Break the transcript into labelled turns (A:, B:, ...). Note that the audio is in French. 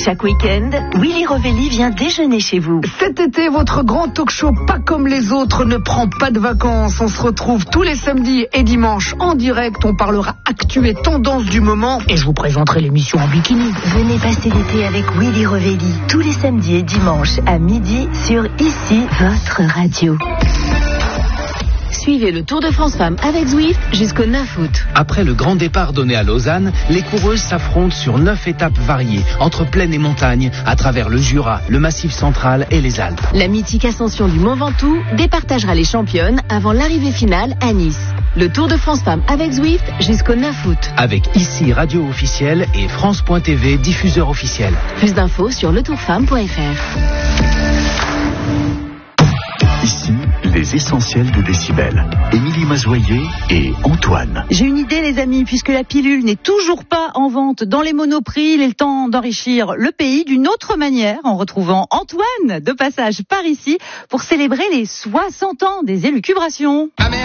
A: Chaque week-end, Willy Rovelli vient déjeuner chez vous.
B: Cet été, votre grand talk show pas comme les autres ne prend pas de vacances. On se retrouve tous les samedis et dimanches en direct. On parlera actu et tendance du moment. Et je vous présenterai l'émission en bikini.
A: Venez passer l'été avec Willy Rovelli tous les samedis et dimanches à midi sur Ici, votre radio. Suivez le Tour de France Femmes avec Zwift jusqu'au 9 août.
C: Après le grand départ donné à Lausanne, les coureuses s'affrontent sur 9 étapes variées, entre plaine et montagne, à travers le Jura, le Massif central et les Alpes.
A: La mythique ascension du Mont Ventoux départagera les championnes avant l'arrivée finale à Nice. Le Tour de France Femmes avec Zwift jusqu'au 9 août.
C: Avec Ici Radio officielle et France.tv diffuseur officiel.
A: Plus d'infos sur letourfemme.fr.
D: Ici, les essentiels de Décibel. Émilie Mazoyer et Antoine.
E: J'ai une idée, les amis, puisque la pilule n'est toujours pas en vente dans les Monoprix, il est le temps d'enrichir le pays d'une autre manière en retrouvant Antoine de passage par ici pour célébrer les 60 ans des élucubrations.